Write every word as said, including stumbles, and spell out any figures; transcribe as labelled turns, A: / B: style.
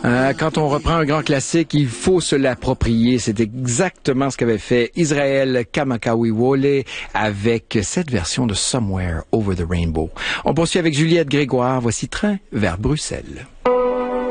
A: Euh, quand on reprend un grand classique, il faut se l'approprier. C'est exactement ce qu'avait fait Israël Kamakawiwo'ole avec cette version de Somewhere Over the Rainbow. On poursuit avec Juliette Grégoire. Voici Train vers Bruxelles.